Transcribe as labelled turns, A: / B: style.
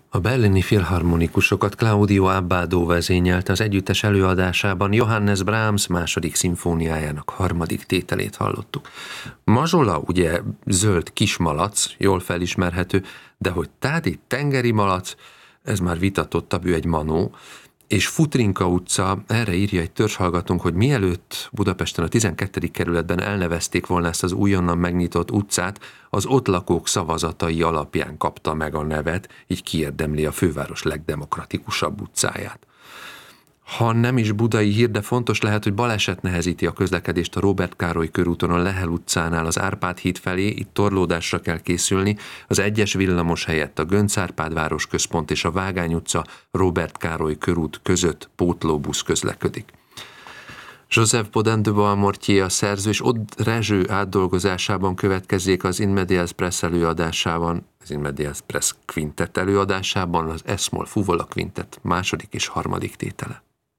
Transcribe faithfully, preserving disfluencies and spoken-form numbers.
A: A berlini filharmonikusokat Claudio Abbado vezényelte, az együttes előadásában Johannes Brahms második szimfóniájának harmadik tételét hallottuk. Mazsola ugye zöld kismalac, jól felismerhető, de hogy Tádi tengeri malac, ez már vitatottabb, ő egy manó, és Futrinka utca, erre írja egy törzshallgatónk, hogy mielőtt Budapesten a tizenkettedik kerületben elnevezték volna ezt az újonnan megnyitott utcát, az ott lakók szavazatai alapján kapta meg a nevet, így kiérdemli a főváros legdemokratikusabb utcáját. Ha nem is budai hír, de fontos lehet, hogy baleset nehezíti a közlekedést a Róbert Károly körúton a Lehel utcánál az Árpád híd felé, itt torlódásra kell készülni, az egyes villamos helyett a Göncz Árpád városközpont és a Vágány utca Róbert Károly körút között pótlóbusz közlekedik. Joseph Bodin de Beaumortier a szerző, és Odd Rezső átdolgozásában következzék az In Medias Press előadásában, az In Medias Press Quintet előadásában az Es-moll fuvola Quintet második és harmadik tétele.